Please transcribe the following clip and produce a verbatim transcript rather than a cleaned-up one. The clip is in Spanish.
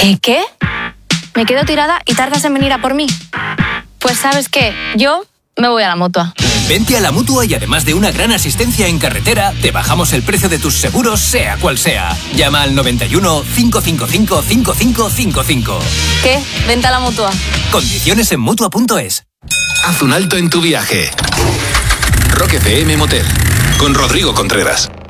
¿Qué, qué? ¿Me quedo tirada y tardas en venir a por mí? Pues ¿sabes qué? Yo me voy a la Mutua. Vente a la Mutua y además de una gran asistencia en carretera, te bajamos el precio de tus seguros, sea cual sea. Llama al noventa y uno, cinco cinco cinco, cinco cinco cinco cinco. ¿Qué? Vente a la Mutua. Condiciones en Mutua punto es. Haz un alto en tu viaje. Rock F M Motel, con Rodrigo Contreras.